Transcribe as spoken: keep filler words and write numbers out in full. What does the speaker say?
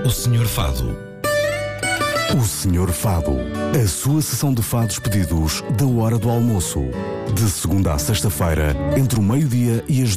O senhor Fado. O senhor Fado. A sua sessão de fados pedidos da hora do almoço. De segunda a sexta-feira, entre o meio-dia e as